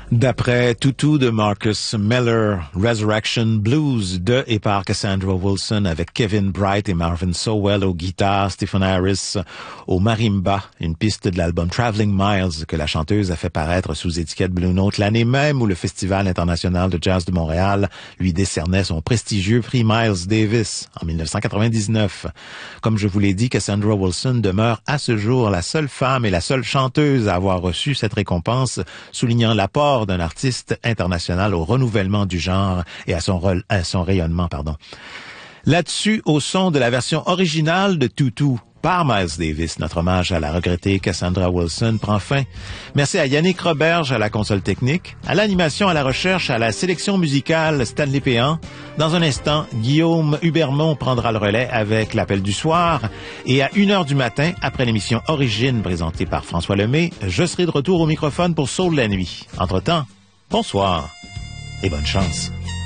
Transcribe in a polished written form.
D'après Tutu de Marcus Miller, Resurrection Blues de et par Cassandra Wilson avec Kevin Bright et Marvin Sowell aux guitares, Stephen Harris au marimba, une piste de l'album Traveling Miles que la chanteuse a fait paraître sous étiquette Blue Note l'année même où le Festival international de jazz de Montréal lui décernait son prestigieux prix Miles Davis en 1999. Comme je vous l'ai dit, Cassandra Wilson demeure à ce jour la seule femme et la seule chanteuse à avoir reçu cette récompense, soulignant l'apport d'un artiste international au renouvellement du genre et à son rayonnement. Là-dessus, au son de la version originale de Tutu par Miles Davis, notre hommage à la regrettée Cassandra Wilson prend fin. Merci à Yannick Roberge à la console technique, à l'animation, à la recherche, à la sélection musicale Stanley Péan. Dans un instant, Guillaume Hubermont prendra le relais avec l'appel du soir et à 1h du matin, après l'émission Origine présentée par François Lemay, je serai de retour au microphone pour Soul la nuit. Entre-temps, bonsoir et bonne chance.